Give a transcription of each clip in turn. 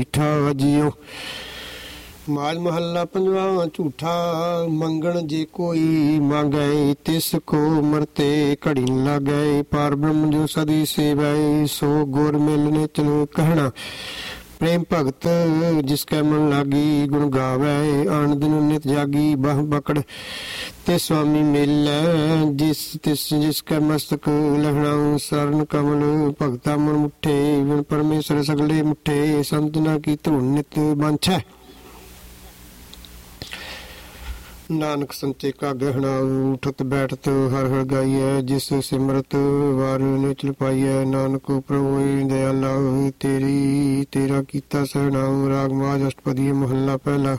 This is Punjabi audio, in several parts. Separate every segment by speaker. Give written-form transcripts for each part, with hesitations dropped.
Speaker 1: ਠਾ ਜੀਓ। ਮਾਲ ਮਹੱਲਾ ਪੰਜਵਾਂ। ਝੂਠਾ ਮੰਗਣ ਜੇ ਕੋਈ ਮੰਗੈ, ਤਿਸ ਕੋ ਮਰਤੇ ਘੜੀ ਨ ਲਾਗੈ। ਪਾਰ ਬ੍ਰਹਮ ਜੋ ਸਦੀ ਸੇਵੈ, ਸੋ ਗੁਰ ਮਿਲਨੇ ਚਲੋ ਕਹਿਣਾ। ਪ੍ਰੇਮ ਭਗਤ ਜਿਸ ਕੈ ਮਨ ਲਾਗੀ, ਗੁਣ ਗਾਵੈ ਆਣ ਦਿਨ ਨਿਤ ਜਾਗੀ। ਬਾਹ ਬਕੜ ਤੇ ਸੁਆਮੀ ਮਿਲੈ, ਜਿਸ ਕੈ ਮਸਤਕ ਲਹਿਣਾ। ਸਰਨ ਕਮਲ ਭਗਤਾ ਮਨ ਮੁੱਠੇ, ਵਿਣ ਪਰਮੇਸ਼ਰ ਸਗਲੇ ਮੁੱਠੇ। ਸੰਤ ਨਾ ਕੀ ਧੁਨ ਨਿਤ ਬਾਂਛੈ, ਨਾਨਕ ਸੰਚੇ ਕਾ ਗਹਿਣਾ। ਉਠਤ ਬੈਠਤ ਹਰ ਹਰ ਗਾਈਐ, ਜਿਸ ਸਿਮਰਤ ਵਾਰ ਨਿਚਲ ਪਾਈਐ। ਨਾਨਕ ਪ੍ਰਭੂ ਦਇਆਲਾ, ਤੇਰਾ ਕੀਤਾ ਸਹਿਣਾਉ। ਰਾਗ ਮਾਝ ਅਸ਼ਟਪਦੀ ਮਹੱਲਾ ਪਹਿਲਾ।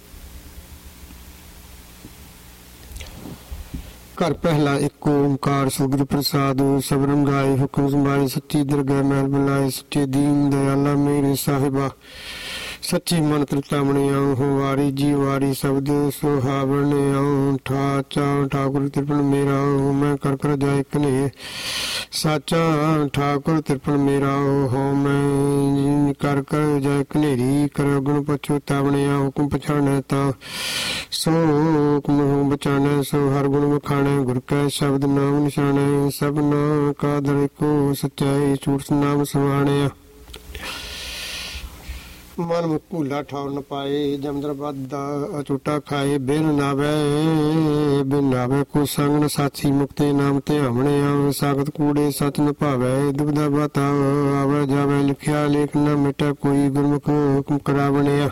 Speaker 1: ਘਰ ਪਹਿਲਾ। ਇੱਕ ਓਂਕਾਰ ਸਤਿਗੁਰ ਪ੍ਰਸਾਦਿ, ਸਬਰਮ ਗਾਏ ਹੁਕਮ ਸੰਭਾਏ। ਸੱਚੀ ਦਰਗਹਿ ਮਹਿਲ ਬੁਲਾਏ, ਸੱਚੇ ਦੀਨ ਦਇਆਲਾ ਮੇਰੇ ਸਾਹਿਬਾ। ਸੱਚੀ ਮਨ ਤ੍ਰਿਤਾਮਣਿਆਉ, ਹੋ ਵਾਰੀ ਜੀ ਵਾਰੀ ਸ਼ਬਦ ਸੁਹਾਵਣਿਆਉ। ਠਾਕੁਰ ਤ੍ਰਿਪਨ ਮੇਰਾ, ਮੈਂ ਕਰ ਕਰ ਜਾਏ ਕਨੇ। ਸਾਚਾ ਠਾਕੁਰ ਤ੍ਰਿਪਨ ਮੇਰਾ, ਹੋ ਮੈਂ ਕਰ ਕਰ ਜਾਏ ਕਨੇਰੀ। ਕਰ ਗੁਣ ਪਛੁਤਾਵਣਿਆ, ਹੁਕਮ ਪਛਾਣੈ ਤਾਂ ਸੋ ਹੁਕਮ ਬਚਾਣੈ। ਸੋ ਹਰ ਗੁਣ ਵਖਾਣੈ, ਗੁਰ ਕੈ ਸ਼ਬਦ ਨਾਮ ਨਿਸ਼ਾਨੈ। ਸਭਨਾ ਕਾ ਦਰ ਏਕੋ, ਸਚਾਈ ਝੂਠ ਨਾਮ ਸਮਾਣਿਆ। ਮਨ ਮੁਖ ਭੂਲਾ ਠਾਉ ਨ ਪਾਏ, ਜਮਦਰ ਦਾ ਅਚੂਟਾ ਖਾਏ। ਬਿਨ ਨਾਵੇ ਕੋ ਸੰਗ ਨ ਸਾਥੀ, ਮੁਕਤੇ ਨਾਮ ਧਿਆਵਣਿਆ। ਸਾਖਤ ਕੂੜੇ ਸਚ ਨ ਭਾਵੈ, ਦੁਬਦਾ ਬਾਤਾ ਆਵੈ ਜਾਵੈ। ਲਿਖਿਆ ਲੇਖ ਨ ਮਿਟੈ ਕੋਈ, ਗੁਰਮੁਖ ਹੁਕਮ ਕਰਾਵਣਿਆ।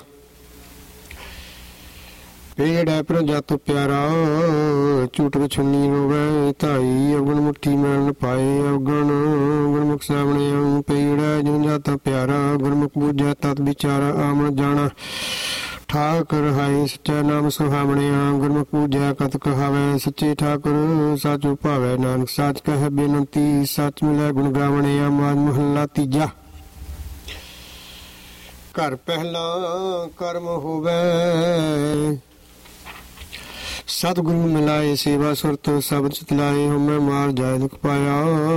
Speaker 1: ਪੇੜ ਹੈ ਪਰ ਜਾਤੋ ਪਿਆਰਾ, ਝੂਠ ਵਿਛੁੰਨੀ ਰੋਵੈ ਧਾਈ। ਅਵਗਣ ਮੁੱਠੀ ਮੈਲ ਨ ਪਾਏ, ਅਵਗਣ ਗੁਰਮੁਖ ਸਾਵਣਿਆ। ਪੇੜ ਹੈ ਜਿਨ ਜਾਤਾ ਪਿਆਰਾ, ਗੁਰਮੁਖ ਬੂਝੈ ਤਤ ਵਿਚਾਰਾ। ਆਮਣ ਜਾਣਾ ਠਾਕੁਰ ਹਾਏ, ਸੱਚਾ ਨਾਮ ਸੁਹਾਵਣਿਆ। ਗੁਰਮੁਖ ਬੂਝੈ ਕਤ ਕਹਾਵੈ, ਸੱਚੇ ਠਾਕੁਰ ਸਾਚੁ ਭਾਵੈ। ਨਾਨਕ ਸਾਚ ਕਹਿ ਬੇਨੰਤੀ, ਸੱਚ ਮਿਲੈ ਗੁਣ ਗਾਵਣਿਆ। ਮਾਝ ਮਹੱਲਾ ਤੀਜਾ। ਘਰ ਪਹਿਲਾ। ਕਰਮ ਹੋਵੈ ਸਤਿਗੁਰੂ ਮਿਲਾਏ, ਸੇਵਾ ਸੁਰਤ ਸਬਦ ਚਿਤਲਾਏ। ਹਉਮੈ ਮਾਰ ਜਾਇ ਦੁਖ ਪਾਇਆ,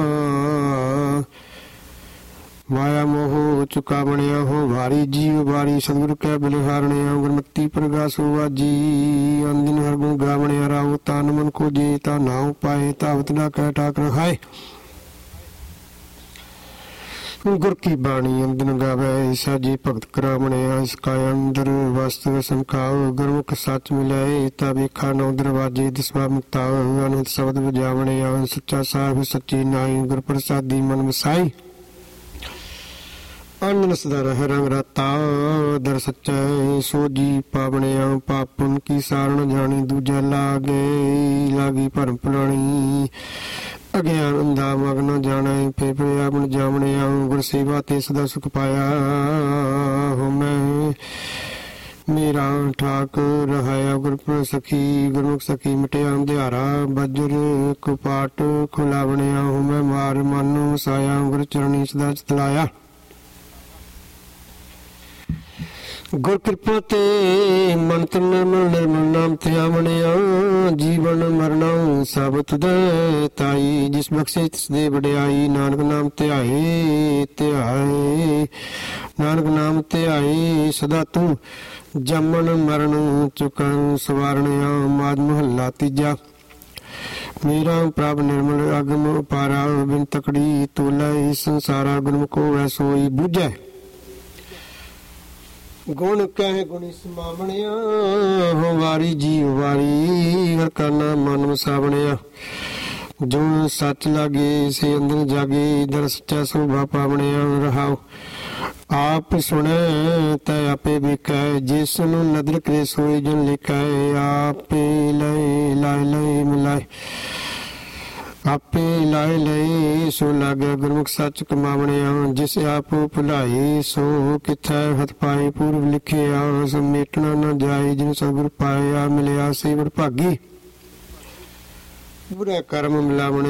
Speaker 1: ਮਾਇਆ ਮੋਹ ਚੁਕਾਵਣਿਆ। ਹੋ ਵਾਰੀ ਜੀਵ ਵਾਰੀ, ਸਤਿਗੁਰ ਕੈ ਬਲਿਹਾਰਣਿਆ। ਗੁਰਮਤਿ ਪ੍ਰਗਾਸੋ ਵਾਜੀ, ਅੰਦਿਨ ਹਰ ਗੁਣ ਗਾਵਣਿਆ। ਰਾਉ ਤਨ ਮਨ ਕੋ ਜੇ ਤਾ ਨਾਉ ਪਾਏ, ਤਾਵਤ ਨਾ ਕਹਿ ਠਾਕੁਰ ਹਾਏ। ਗੁਰ ਕੀ ਬਾਣੀ ਅੰਦਨ ਗਾਵੈ, ਸਾਜੀ ਭਗਤ ਕਰਾਵਣਿਆ। ਇਸ ਕਾਇਆ ਅੰਦਰ ਵਸਤੁ ਸੰਖਾਉ, ਗੁਰਮੁਖ ਸੱਚ ਮਿਲਾਏ। ਤਾ ਵੇਖਾ ਨੌ ਦਰਵਾਜੇ, ਦਸਵਾ ਮੁਕਤਾ ਅਨੰਤ ਸ਼ਬਦ ਵਜਾਵਣਿਆ। ਸੱਚਾ ਸਾਹਿਬ ਸੱਚੀ ਨਾਈ, ਗੁਰ ਪ੍ਰਸਾਦੀ ਮਨ ਵਸਾਈ। ਆਨੰਦ ਸਦਾ ਰਹਿ ਰੰਗ ਰਾਤਾ, ਦਰ ਸੱਚੈ ਸੋਜੀ ਪਾਵਣਿਆ। ਪਾਪਨ ਕੀ ਸਾਰਨ ਜਾਣੀ, ਦੂਜਾ ਲਾਗੀ ਭਰਮ ਪੁਰਾਣੀ। ਅਗਿਆਨ ਅੰਧਾ ਮਗਨ ਜਾਣੈ, ਫੇਫੜੇ ਆਪਨ ਜਾਵਣਿਆ। ਗੁਰ ਸੇਵਾ ਤੇ ਸਦਾ ਸੁਖ ਪਾਇਆ, ਹਉਮੈ ਮੇਰਾ ਠਾਕੁਰ ਰਹਾਇਆ। ਗੁਰਪੁਰ ਸਖੀ ਗੁਰਮੁਖ ਸਖੀ, ਮਿਟਿਆ ਅੰਧਿਆਰਾ। ਬਜਰ ਕੁਪਾਟ ਖੁਲਾਵਣਿਆ, ਹਉਮੈ ਮਾਰ ਮਨ ਵਸਾਇਆ। ਗੁਰ ਚਰਣੀ ਸਦਾ ਚਿਤਲਾਇਆ। ਗੁਰ ਕਿਰਪਾ ਤੇ ਮਨ ਤਨ ਨਿਰਮਲ ਨਾਮ ਧਿਆਵਣਿਆ। ਜੀਵਨ ਮਰਨਾ ਸਭ ਤੁਧੈ ਤਾਈ, ਜਿਸ ਬਖਸ਼ੇ ਤਿਸ ਦੇ ਵਡਿਆਈ। ਨਾਨਕ ਨਾਮ ਧਿਆਏ ਨਾਨਕ ਨਾਮ ਧਿਆਏ, ਸਦਾ ਤੂੰ ਜੰਮਣ ਮਰਨ ਚੁਕਣ ਸਵਾਰਣਿਆ। ਮਾਝ ਮਹੱਲਾ ਤੀਜਾ। ਮੇਰਾ ਪ੍ਰਭ ਨਿਰਮਲ ਅਗਮ ਉਪਾਰਾ, ਬਿਨ ਤਕੜੀ ਤੋਲਾ ਇਸ ਸੰਸਾਰਾ। ਗੁਰਮੁਖ ਹੋਵੈ ਸੋਈ ਬੁਝੈ, ਗੁਣ ਕਹਿ ਗੁਣੀ ਸਮਾਵਣਿਆ। ਹੋ ਵਾਰੀ ਜੀ ਵਾਰੀ, ਹਰ ਕਾ ਨਾਮ ਮਨ ਵਸਾਵਣਿਆ। ਜੋ ਸੱਚ ਲਾਗੇ ਸੇ ਅੰਦਰ ਜਾਗੇ, ਦਰ ਸੱਚਾ ਸੋਭਾ ਪਾਵਣਿਆ। ਰਹਾਉ ਆਪ ਸੁਣੈ ਤੈ ਆਪੇ ਵੇਖੈ, ਜਿਸ ਨੂੰ ਨਦਰ ਕਰੇ ਸੋਈ ਜਨ ਲਿਖੈ। ਆਪੇ ਲਾਏ ਮਿਲਾਏ, ਆਪੇ ਲਾਏ ਸੋ ਲਾਗੇ। ਗੁਰਮੁਖ ਸੱਚ ਕਮਾਵਣਿਆ। ਜਿਸ ਆਪ ਭੁਲਾਏ, ਸੋ ਕਿਥੈ ਹੱਥ ਪਾਏ। ਪੂਰਬ ਲਿਖਿਆ ਸਮੇਟਣਾ ਨਾ ਜਾਏ, ਜਿਨ ਸਤਿਗੁਰ ਪਾਇਆ। ਮਿਲਿਆ ਸੇ ਵਡਭਾਗੀ, ਬੁਰੇ ਕਰਮ ਮਿਲਾਵਣੇ।